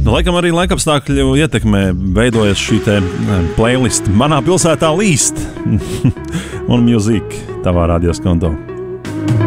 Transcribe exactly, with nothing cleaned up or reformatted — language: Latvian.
Laikam arī laikapstākļu ietekmē veidojas šī te playlist Manā pilsētā līst un Music tavā radioskonto.